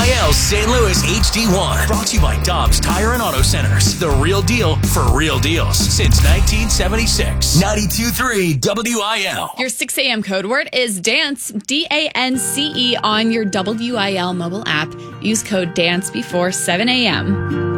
WIL St. Louis HD1. Brought to you by Dobbs Tire and Auto Centers. The real deal for real deals since 1976. 92.3 WIL. Your 6 a.m. code word is DANCE, DANCE on your WIL mobile app. Use code DANCE before 7 a.m.